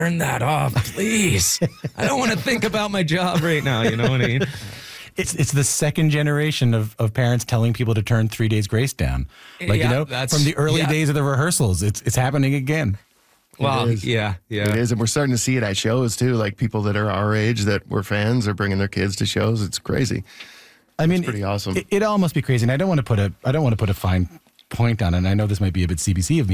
turn that off, please. I don't want to think about my job right now. You know what I mean? It's the second generation of parents telling people to turn 3 days grace down. Like, from the early days of the rehearsals, it's happening again. Well, yeah. It is, and we're starting to see it at shows too. Like people that are our age that were fans are bringing their kids to shows. It's crazy. I mean, it's pretty awesome. It all must be crazy, and I don't want to put a fine point on it. And I know this might be a bit CBC of me.